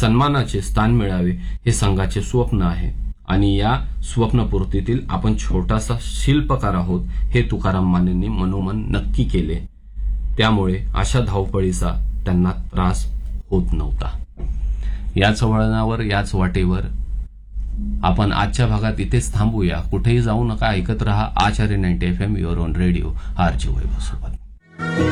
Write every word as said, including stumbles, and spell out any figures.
सन्मानाचे स्थान मिळावे हे संघाचे स्वप्न आहे आणि या स्वप्नपूर्तीतील आपण छोटासा शिल्पकार आहोत हे तुकाराम मानेंनी मनोमन नक्की केले. त्यामुळे अशा धावपळीचा त्यांना त्रास होत नव्हता. याच वळणावर याच वाटेवर आपण आजच्या भागात इथेच थांबूया. कुठेही जाऊ नका, ऐकत रहा आचार्य ninety F am your on radio R J वैभव सोबत.